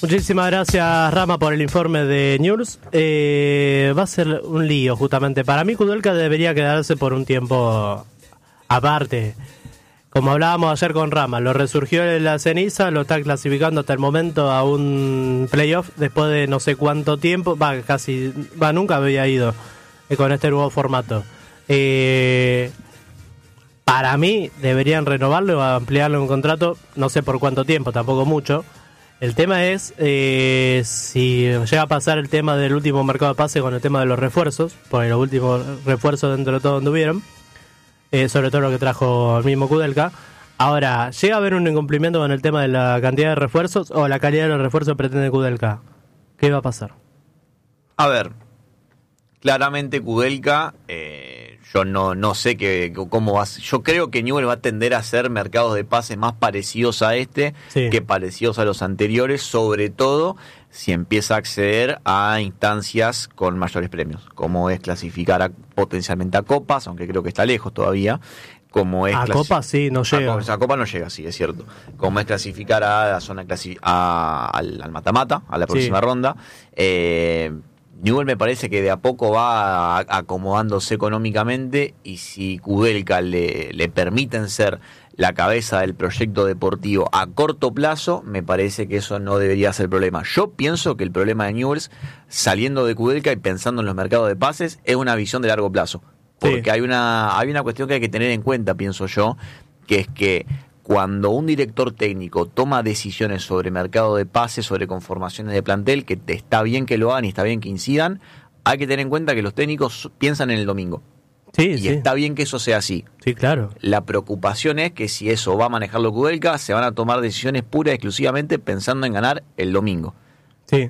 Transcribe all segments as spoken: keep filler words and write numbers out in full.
Muchísimas gracias, Rama, por el informe de Newell's. Eh, va a ser un lío, justamente. Para mí, Kudelka debería quedarse por un tiempo aparte. Como hablábamos ayer con Rama, lo resurgió de la ceniza, lo está clasificando hasta el momento a un playoff después de no sé cuánto tiempo. Va, casi, va, nunca había ido eh, con este nuevo formato. Eh, para mí, deberían renovarlo o ampliarlo en un contrato, no sé por cuánto tiempo, tampoco mucho. El tema es eh, si llega a pasar el tema del último mercado de pase con el tema de los refuerzos, porque los últimos refuerzos dentro de todo anduvieron, eh, sobre todo lo que trajo el mismo Kudelka. Ahora, ¿llega a haber un incumplimiento con el tema de la cantidad de refuerzos o la calidad de los refuerzos pretende Kudelka? ¿Qué va a pasar? A ver, claramente Kudelka, eh, yo no no sé qué, cómo va a ser. Yo creo que Newell's va a tender a hacer mercados de pases más parecidos a este sí. que parecidos a los anteriores, sobre todo si empieza a acceder a instancias con mayores premios, como es clasificar a, potencialmente a copas, aunque creo que está lejos todavía. Como es a clasi- Copa sí, no llega. A, a Copa no llega, sí, es cierto. Como es clasificar a la zona clasi- a, al, al mata-mata, a la próxima sí. ronda. Eh, Newell's me parece que de a poco va a, acomodándose económicamente, y si Kudelka le, le permiten ser la cabeza del proyecto deportivo a corto plazo, me parece que eso no debería ser el problema. Yo pienso que el problema de Newell's, saliendo de Kudelka y pensando en los mercados de pases, es una visión de largo plazo. Porque sí. hay una hay una cuestión que hay que tener en cuenta, pienso yo, que es que cuando un director técnico toma decisiones sobre mercado de pases, sobre conformaciones de plantel, que te, está bien que lo hagan y está bien que incidan, hay que tener en cuenta que los técnicos piensan en el domingo. Sí, y sí. está bien que eso sea así. Sí, claro. La preocupación es que si eso va a manejarlo Kudelka, se van a tomar decisiones puras y exclusivamente pensando en ganar el domingo. Sí.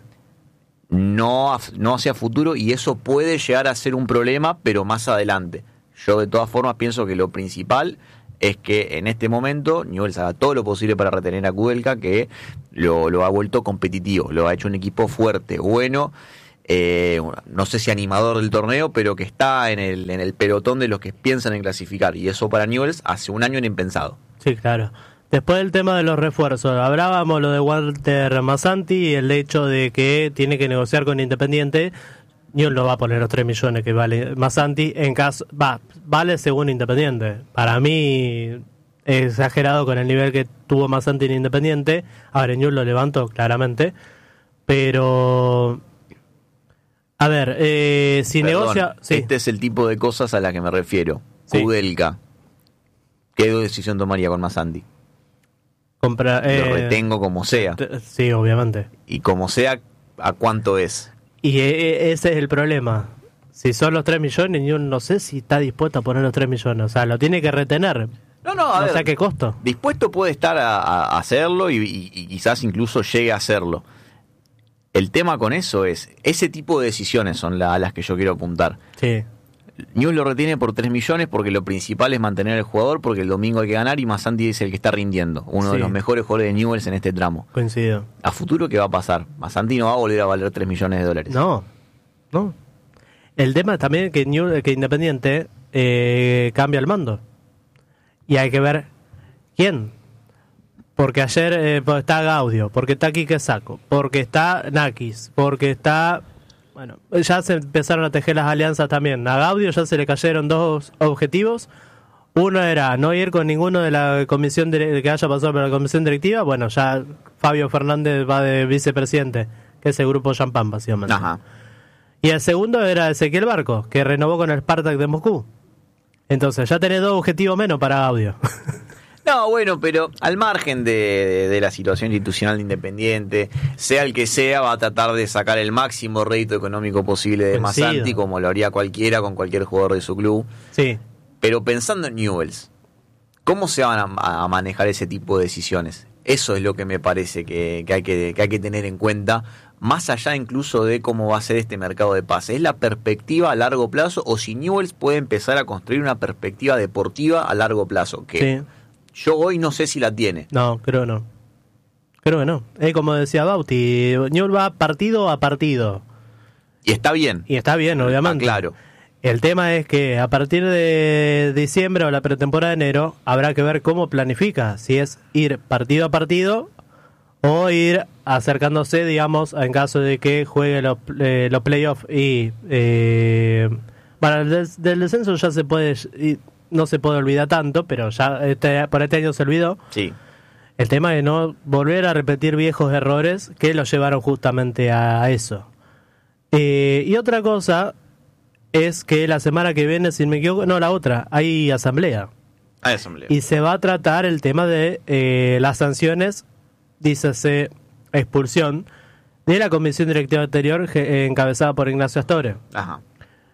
No, no hacia futuro, y eso puede llegar a ser un problema, pero más adelante. Yo de todas formas pienso que lo principal es que en este momento Newell's haga todo lo posible para retener a Kudelka, que lo, lo ha vuelto competitivo, lo ha hecho un equipo fuerte, bueno, eh, no sé si animador del torneo, pero que está en el, en el pelotón de los que piensan en clasificar, y eso para Newell's hace un año era impensado. Sí, claro. Después del tema de los refuerzos, hablábamos lo de Walter Mazzanti y el hecho de que tiene que negociar con Independiente. Newell's no va a poner los tres millones que vale Mazzanti, en caso, va, vale según Independiente. Para mí es exagerado con el nivel que tuvo Mazzanti en Independiente. Ahora Newell's lo levantó claramente, pero a ver, eh, si Perdón, negocia, sí. Este es el tipo de cosas a las que me refiero. Sí. Kudelka, ¿qué decisión tomaría con Mazzanti? Compra, eh, lo retengo como sea. Sí, obviamente. Y como sea, ¿a cuánto es? Y e- ese es el problema. Si son los tres millones, yo no sé si está dispuesto a poner los tres millones. O sea, lo tiene que retener. No, no, a no ver, sé a qué costo. Dispuesto puede estar a, a hacerlo y, y, y quizás incluso llegue a hacerlo. El tema con eso es, ese tipo de decisiones son la, las que yo quiero apuntar. Sí. Newell's lo retiene por tres millones porque lo principal es mantener al jugador, porque el domingo hay que ganar y Mazzanti es el que está rindiendo. Uno sí. de los mejores jugadores de Newell's en este tramo. Coincido. ¿A futuro qué va a pasar? Mazzanti no va a volver a valer tres millones de dólares. No, no. El tema también es que, New, que Independiente eh, cambia el mando. Y hay que ver quién. Porque ayer eh, está Gaudio, porque está Quique Sacco, porque está Nakis, porque está... Bueno, ya se empezaron a tejer las alianzas también. A Gaudio ya se le cayeron dos objetivos. Uno era no ir con ninguno de la comisión de, que haya pasado por la comisión directiva. Bueno, ya Fabio Fernández va de vicepresidente, que es el grupo Champán, básicamente. Ajá. Y el segundo era Ezequiel Barco, que renovó con el Spartak de Moscú. Entonces ya tenés dos objetivos menos para Gaudio. No, bueno, pero al margen de, de, de la situación institucional de Independiente, sea el que sea, va a tratar de sacar el máximo rédito económico posible de Mazzanti, como lo haría cualquiera con cualquier jugador de su club. Sí. Pero pensando en Newell's, ¿cómo se van a, a manejar ese tipo de decisiones? Eso es lo que me parece que, que, hay que, que hay que tener en cuenta, más allá incluso de cómo va a ser este mercado de pases. ¿Es la perspectiva a largo plazo o si Newell's puede empezar a construir una perspectiva deportiva a largo plazo? Que sí. Yo hoy no sé si la tiene. No, creo no. Creo que no. Es como decía Bauti, Newell's va partido a partido. Y está bien. Y está bien, obviamente. Ah, claro. El tema es que a partir de diciembre o la pretemporada de enero habrá que ver cómo planifica. Si es ir partido a partido o ir acercándose, digamos, en caso de que juegue los, eh, los playoffs y eh, para el des, del descenso ya se puede, y no se puede olvidar tanto, pero ya este, por este año se olvidó. Sí. El tema de no volver a repetir viejos errores que los llevaron justamente a eso. Eh, y otra cosa es que la semana que viene, si me equivoco, no, la otra, hay asamblea. Hay asamblea. Y se va a tratar el tema de eh, las sanciones, dícese expulsión, de la comisión directiva anterior eh, encabezada por Ignacio Astore. Ajá.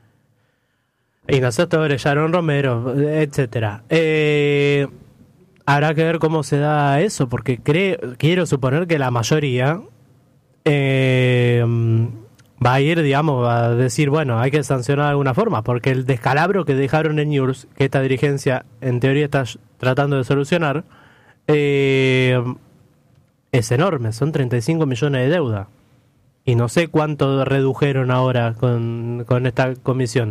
Ignacio Astore, Sharon Romero, etcétera. Eh, habrá que ver cómo se da eso, porque creo, quiero suponer que la mayoría eh, va a ir, digamos, a decir, bueno, hay que sancionar de alguna forma, porque el descalabro que dejaron en Newell's, que esta dirigencia en teoría está tratando de solucionar, eh, es enorme, son treinta y cinco millones de deuda. Y no sé cuánto redujeron ahora con, con esta comisión.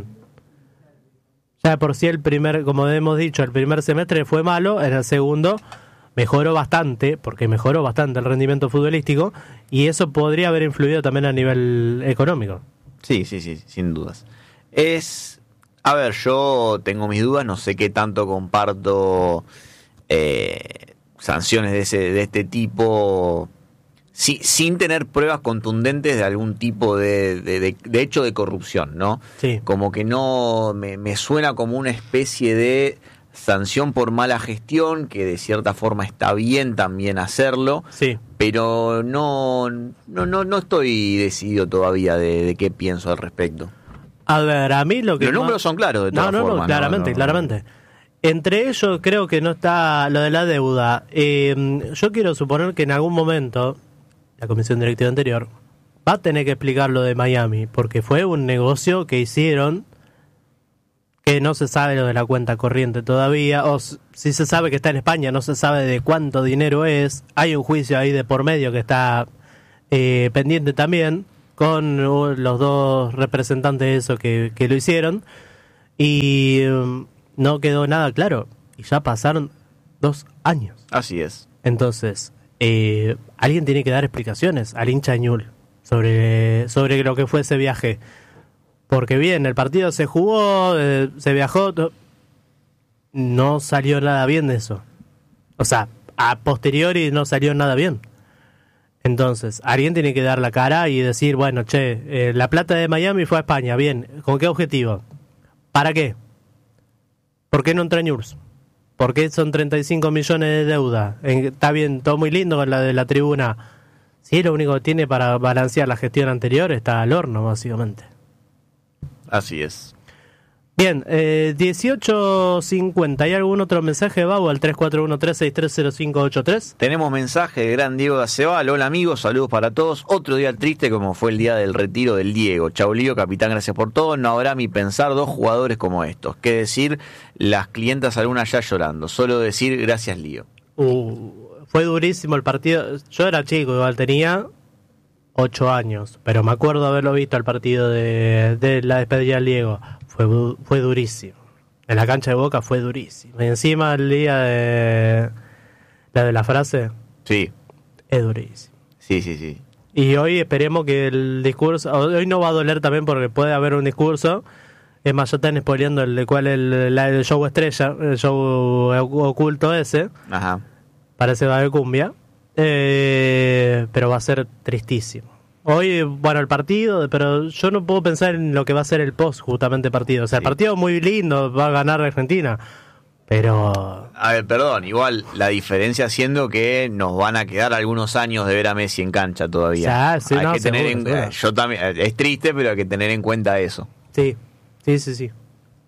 Ya por sí el primer, como hemos dicho, el primer semestre fue malo, en el segundo mejoró bastante, porque mejoró bastante el rendimiento futbolístico, y eso podría haber influido también a nivel económico. Sí, sí, sí, sin dudas. Es, a ver, yo tengo mis dudas, no sé qué tanto comparto eh, sanciones de ese, de este tipo, sí, sin tener pruebas contundentes de algún tipo de, de, de, de hecho de corrupción, ¿no? Sí. Como que no me, me suena como una especie de sanción por mala gestión, que de cierta forma está bien también hacerlo, Sí. pero no, no, no, no estoy decidido todavía de, de qué pienso al respecto. A ver, a mí lo que... Los más... números son claros de todas no, no, formas. No, claramente, no, no, claramente. Entre ellos creo que no está lo de la deuda. Eh, yo quiero suponer que en algún momento la comisión directiva anterior va a tener que explicar lo de Miami, porque fue un negocio que hicieron que no se sabe lo de la cuenta corriente todavía, o si se sabe que está en España, no se sabe de cuánto dinero es. Hay un juicio ahí de por medio que está eh, pendiente también, con uh, los dos representantes de eso que, que lo hicieron, y um, no quedó nada claro, y ya pasaron dos años. Así es. Entonces, eh, alguien tiene que dar explicaciones al hincha de Newell's sobre, sobre lo que fue ese viaje. Porque bien, el partido se jugó, eh, se viajó, no salió nada bien de eso. O sea, a posteriori no salió nada bien. Entonces, alguien tiene que dar la cara y decir, bueno, che, eh, la plata de Miami fue a España, bien, ¿con qué objetivo? ¿Para qué? ¿Por qué no entra Newell's? ¿Por qué son treinta y cinco millones de deuda? En, está bien, todo muy lindo con la de la tribuna. Sí, lo único que tiene para balancear la gestión anterior está al horno, básicamente. Así es. Bien, eh, dieciocho cincuenta. ¿Hay algún otro mensaje, Bau, al tres cuatro uno tres seis tres cero cinco ocho tres? Tenemos mensaje de gran Diego de Acebal. Hola amigos, saludos para todos. Otro día triste como fue el día del retiro del Diego. Chau Lío, capitán, gracias por todo. No habrá mi pensar dos jugadores como estos. Qué decir, las clientas algunas ya llorando. Solo decir gracias Lío. Uh, fue durísimo el partido. Yo era chico, igual tenía ocho años, pero me acuerdo haberlo visto al partido de, de la despedida del Diego. Fue, fue durísimo. En la cancha de Boca fue durísimo. Y encima el día de la de la frase, Sí. es durísimo. Sí, sí, sí. Y hoy esperemos que el discurso, hoy no va a doler también porque puede haber un discurso. Es más, ya están spoileando el de cuál el, la, el show estrella, el show oculto ese. Ajá. Parece que va a haber cumbia. Eh, pero va a ser tristísimo. Hoy, bueno, el partido, pero yo no puedo pensar en lo que va a ser el post, justamente partido. O sea, Sí. el partido muy lindo, va a ganar Argentina, pero... A ver, perdón, igual la diferencia siendo que nos van a quedar algunos años de ver a Messi en cancha todavía. Ya, sí, hay no, que tener seguro, en, seguro. yo también, es triste, pero hay que tener en cuenta eso. Sí, sí, sí, sí.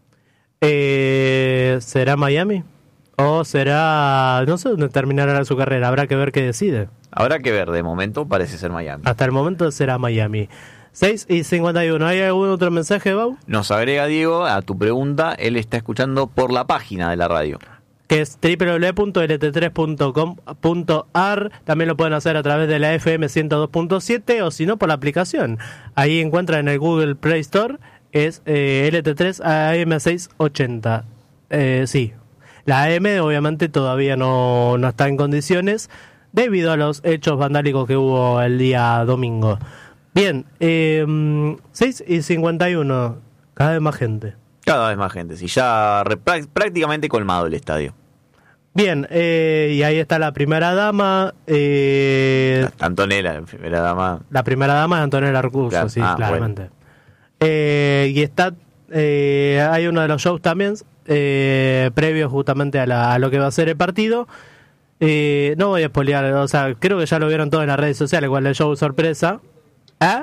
Eh, ¿Será Miami? ¿O será... no sé dónde terminará su carrera? Habrá que ver qué decide. Habrá que ver, de momento parece ser Miami. Hasta el momento será Miami. seis y cincuenta y uno. ¿Hay algún otro mensaje, Bau? Nos agrega Diego a tu pregunta, él está escuchando por la página de la radio. Que es doble u doble u doble u punto l t tres punto com punto a r. También lo pueden hacer a través de la F M ciento dos punto siete o si no por la aplicación. Ahí encuentran en el Google Play Store, es eh, L T tres A M seiscientos ochenta. Eh, sí, la A M obviamente todavía no, no está en condiciones debido a los hechos vandálicos que hubo el día domingo. Bien, eh, seis y cincuenta y uno, cada vez más gente. Cada vez más gente, sí, ya re, prácticamente colmado el estadio. Bien, eh, y ahí está la primera dama. Eh, Antonella, la primera dama. La primera dama es Antonella Arcuso, claro. sí, ah, claramente. Bueno. Eh, y está, eh, hay uno de los shows también, eh, previos justamente a, la, a lo que va a ser el partido. Eh, no voy a spoilear, o sea, creo que ya lo vieron todos en las redes sociales, cuál es el show sorpresa. ¿Ah?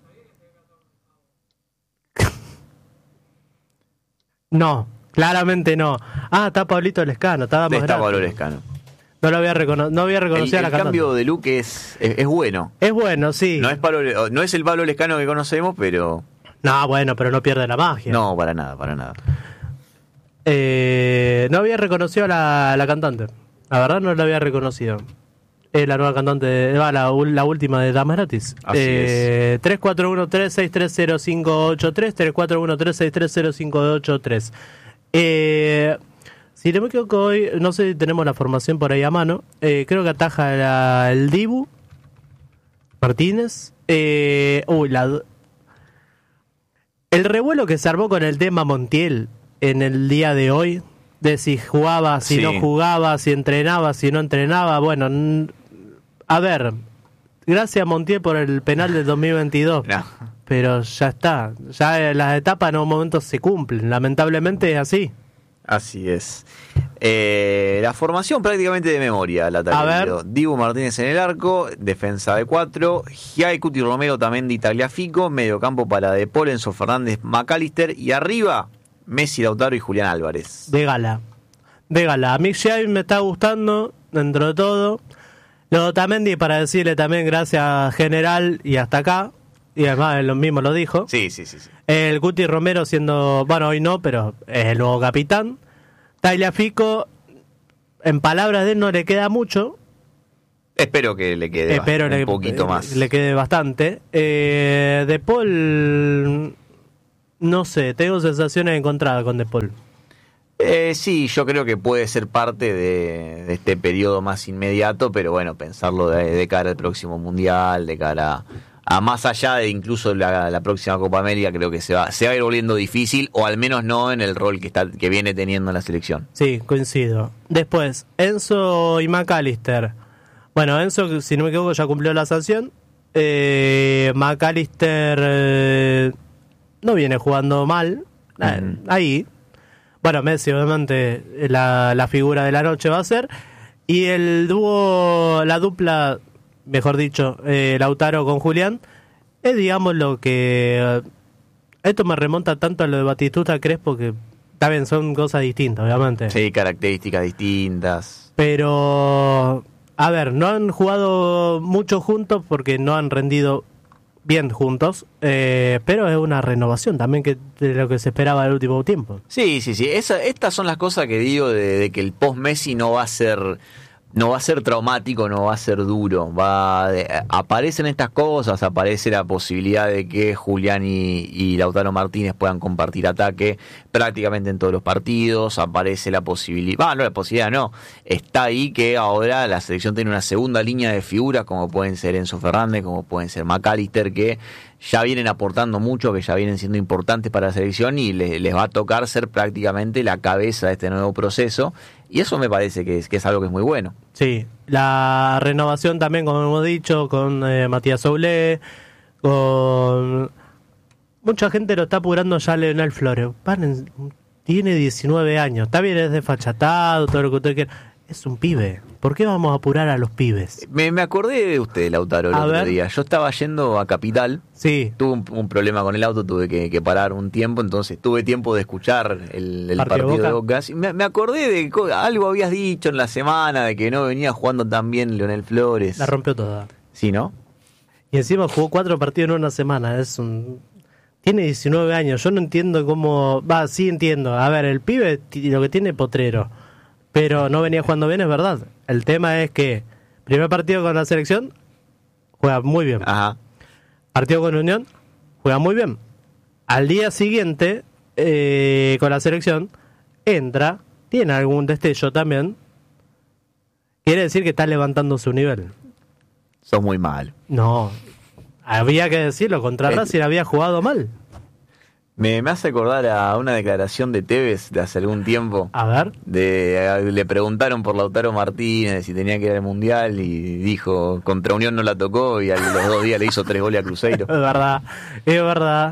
No, claramente no. Ah, está Pablito Lescano. Está Pablo Lescano. No lo había, recono no había reconocido el, a la el cambio cantante. de look es, es, es bueno. Es bueno, sí. No es, Pablo, no es el Pablo Lescano que conocemos, pero... No, bueno, pero no pierde la magia. No, para nada, para nada. Eh, no había reconocido a la, a la cantante. La verdad no la había reconocido. Es la nueva cantante, de, la, la última de Damas Gratis. Así eh, es. tres cuatro uno tres seis tres cero cinco ocho tres, tres cuatro uno tres seis tres cero cinco ocho tres. Eh, si no me equivoco hoy, no sé si tenemos la formación por ahí a mano. Eh, creo que ataja la, el Dibu Martínez. Eh, uy, la, el revuelo que se armó con el tema Montiel en el día de hoy, de si jugaba, si sí. no jugaba, si entrenaba, si no entrenaba. Bueno, n- a ver, gracias Montiel por el penal del dos mil veintidós. No. Pero ya está, ya las etapas en un momento se cumplen, lamentablemente es así. Así es. Eh, la formación prácticamente de memoria, la A ver. Dibu Martínez en el arco, defensa de cuatro, Giai, Cuti Romero, también de Tagliafico, medio campo para De Paul, Enzo Fernández, McAllister, y arriba Messi, Lautaro y Julián Álvarez. De gala, de gala. A mí Giai me está gustando dentro de todo. Lo de Otamendi, para decirle también gracias general y hasta acá. Y además él mismo lo dijo. Sí, sí, sí, sí. El Cuti Romero siendo, bueno, hoy no, pero es el nuevo capitán. Tagliafico, en palabras de él no le queda mucho. Espero que le quede Espero un le, poquito más. Le quede bastante. Eh, De Paul, no sé, tengo sensaciones encontradas con De Paul. Eh, sí, yo creo que puede ser parte de, de este periodo más inmediato, pero bueno, pensarlo de, de cara al próximo Mundial, de cara a, a más allá de incluso la, la próxima Copa América, creo que se va, se va a ir volviendo difícil, o al menos no en el rol que está que viene teniendo en la selección. Sí, coincido. Después, Enzo y McAllister. Bueno, Enzo, si no me equivoco, ya cumplió la sanción. Eh, McAllister eh, no viene jugando mal. Eh, mm. Ahí. Bueno, Messi, obviamente, la, la figura de la noche va a ser. Y el dúo, la dupla, mejor dicho, eh, Lautaro con Julián, es, digamos, lo que... Esto me remonta tanto a lo de Batistuta Crespo, que está bien, son cosas distintas, obviamente. Sí, características distintas. Pero... A ver, no han jugado mucho juntos porque no han rendido bien juntos, eh, pero es una renovación también que de lo que se esperaba del último tiempo. Sí, sí, sí. Esa, estas son las cosas que digo de, de que el post-Messi no va a ser... no va a ser traumático, no va a ser duro. Va de, aparecen estas cosas, aparece la posibilidad de que Julián y, y Lautaro Martínez puedan compartir ataque prácticamente en todos los partidos. Aparece la posibilidad, ah, no la posibilidad, no. Está ahí que ahora la selección tiene una segunda línea de figuras, como pueden ser Enzo Fernández, como pueden ser McAllister, que ya vienen aportando mucho, que ya vienen siendo importantes para la selección y les, les va a tocar ser prácticamente la cabeza de este nuevo proceso. Y eso me parece que es, que es algo que es muy bueno. Sí, la renovación también, como hemos dicho, con eh, Matías Soulé, con... Mucha gente lo está apurando ya a Leonel Flores. Paren, tiene diecinueve años, está bien, es desfachatado, todo lo que usted quiera. Es un pibe. ¿Por qué vamos a apurar a los pibes? Me, me acordé de usted, Lautaro, el a otro ver. día. Yo estaba yendo a Capital. Sí. Tuve un, un problema con el auto, tuve que, que parar un tiempo, entonces tuve tiempo de escuchar el, el partido, partido de Boca. De Boca. Me, me acordé de que algo habías dicho en la semana, de que no venía jugando tan bien Leonel Flores. La rompió toda. Sí, ¿no? Y encima jugó cuatro partidos en una semana. Es un... Tiene diecinueve años. Yo no entiendo cómo... Va, sí entiendo. A ver, el pibe lo que tiene potrero. Pero no venía jugando bien, es verdad. El tema es que primer partido con la selección juega muy bien. Ajá. Partido con Unión juega muy bien. Al día siguiente eh, con la selección entra, tiene algún destello también, quiere decir que está levantando su nivel. Sos muy mal. No, había que decirlo, contra Racing había jugado mal. Me, me hace acordar a una declaración de Tevez de hace algún tiempo. A ver. De, a, le preguntaron por Lautaro Martínez si tenía que ir al Mundial y dijo, contra Unión no la tocó y a los dos días le hizo tres goles a Cruzeiro. Es verdad, es verdad.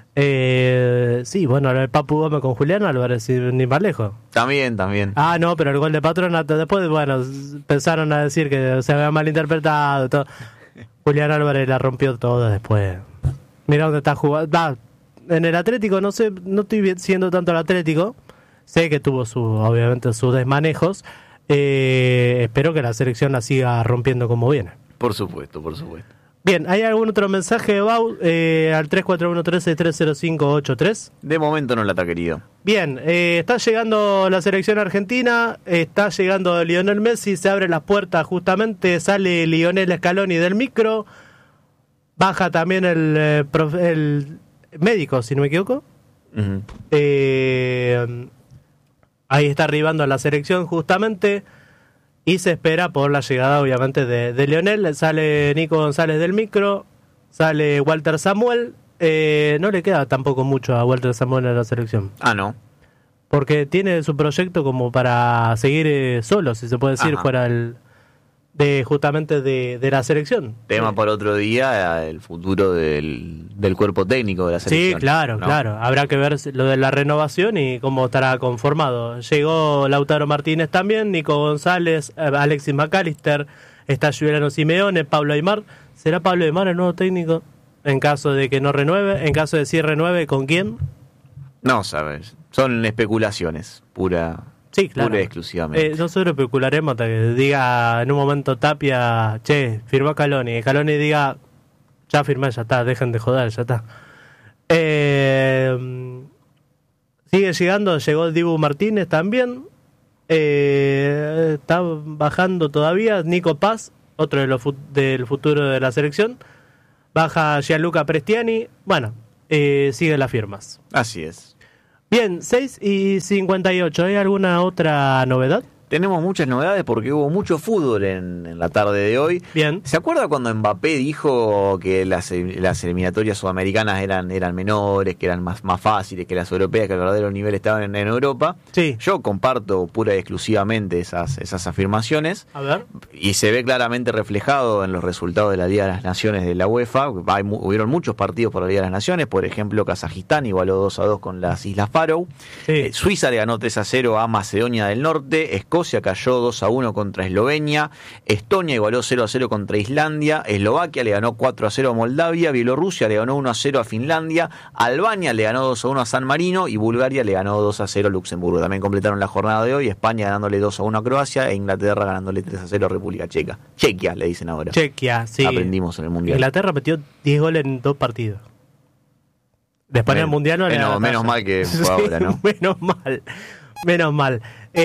Eh, sí, bueno, el Papu Gómez con Julián Álvarez, ni más lejos. También, también. Ah, no, pero el gol de Patronato, después, bueno, pensaron a decir que se había malinterpretado. Todo. Julián Álvarez la rompió todo después. Mira dónde está jugando. Ah, en el Atlético, no sé, no estoy siendo tanto el Atlético. Sé que tuvo su, obviamente sus desmanejos. Eh, espero que la selección la siga rompiendo como viene. Por supuesto, por supuesto. Bien, ¿hay algún otro mensaje, Bau, eh, al tres cuatro uno uno tres tres cero cinco ocho tres? De momento no la está, querido. Bien, eh, está llegando la selección argentina, está llegando Lionel Messi, se abren las puertas justamente, sale Lionel Scaloni del micro, baja también el, eh, prof, el médico, si no me equivoco. Uh-huh. Eh, ahí está arribando la selección justamente. Y se espera por la llegada, obviamente, de, de Lionel. Sale Nico González del micro, sale Walter Samuel. Eh, no le queda tampoco mucho a Walter Samuel en la selección. Ah, ¿no? Porque tiene su proyecto como para seguir eh, solo, si se puede decir, Ajá. fuera el, de justamente de, de la selección. Tema eh. para otro día, el futuro del, del cuerpo técnico de la selección. Sí, claro, ¿no? Claro. Habrá que ver lo de la renovación y cómo estará conformado. Llegó Lautaro Martínez también, Nico González, Alexis McAllister, está Juliano Simeone, Pablo Aimar. ¿Será Pablo Aimar el nuevo técnico? En caso de que no renueve, en caso de sí renueve, ¿con quién? No sabes, son especulaciones, pura... Sí, claro. Pura y exclusivamente. Eh, nosotros especularemos hasta que diga en un momento Tapia, che, firmó Scaloni. Scaloni diga, ya firmé, ya está, dejen de joder, ya está. Eh, sigue llegando, llegó el Dibu Martínez también. Eh, está bajando todavía Nico Paz, otro de los fu- del futuro de la selección. Baja Gianluca Prestiani. Bueno, eh, siguen las firmas. Así es. Bien, seis y cincuenta y ocho. ¿Hay alguna otra novedad? Tenemos muchas novedades porque hubo mucho fútbol en, en la tarde de hoy. Bien. ¿Se acuerda cuando Mbappé dijo que las, las eliminatorias sudamericanas eran, eran menores, que eran más, más fáciles que las europeas, que el verdadero nivel estaban en, en Europa? Sí. Yo comparto pura y exclusivamente esas, esas afirmaciones. A ver. Y se ve claramente reflejado en los resultados de la Liga de las Naciones de la UEFA. Hay, hubieron muchos partidos por la Liga de las Naciones. Por ejemplo, Kazajistán igualó dos a dos con las Islas Faroe. Sí. Eh, Suiza le ganó tres a cero a Macedonia del Norte. Escocia cayó dos a uno contra Eslovenia, Estonia igualó cero a cero contra Islandia, Eslovaquia le ganó cuatro a cero a Moldavia, Bielorrusia le ganó uno a cero a Finlandia, Albania le ganó dos a uno a San Marino y Bulgaria le ganó dos a cero a Luxemburgo. También completaron la jornada de hoy, España ganándole dos a uno a Croacia e Inglaterra ganándole tres a cero a República Checa. Chequia le dicen ahora. Chequia, sí. Aprendimos en el Mundial. Inglaterra metió diez goles en dos partidos. Después en el Mundial no le menos, menos mal que fue sí, ahora, ¿no? Menos mal, menos mal.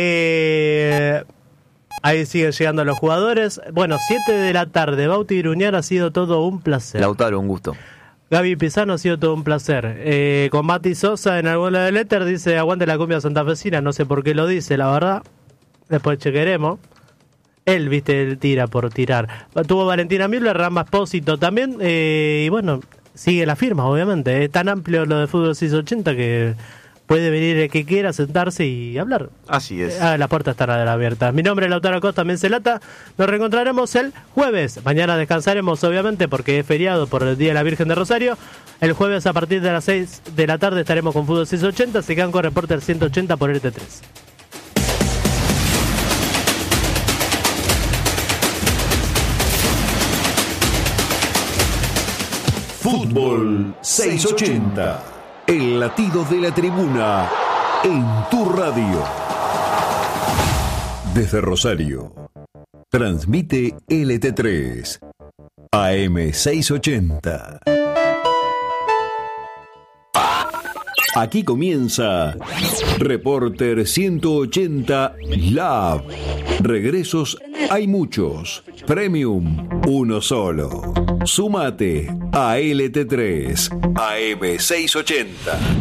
Eh, ahí siguen llegando los jugadores. Bueno, siete de la tarde. Bauti Gruñar, ha sido todo un placer. Lautaro, un gusto. Gaby Pizano, ha sido todo un placer. Eh, con Mati Sosa en algún lado del éter dice aguante la cumbia santafesina. No sé por qué lo dice, la verdad. Después chequeremos. Él, viste, él tira por tirar. Tuvo Valentina Müller, Rama Espósito también. Eh, y bueno, sigue la firma, obviamente. Es tan amplio lo de Fútbol seiscientos ochenta que puede venir el que quiera sentarse y hablar. Así es. Ah, las puertas estarán abiertas. Mi nombre es Lautaro Costa Mencelata. Nos reencontraremos el jueves. Mañana descansaremos, obviamente, porque es feriado por el Día de la Virgen de Rosario. El jueves a partir de las seis de la tarde estaremos con Fútbol seiscientos ochenta. Se quedan con Reporter ciento ochenta por R T tres. Fútbol seiscientos ochenta. El latido de la tribuna en tu radio. Desde Rosario. Transmite L T tres. A M seiscientos ochenta. Aquí comienza Reporter ciento ochenta Lab. Regresos hay muchos. Premium, uno solo. Súmate a L T tres, A M seiscientos ochenta.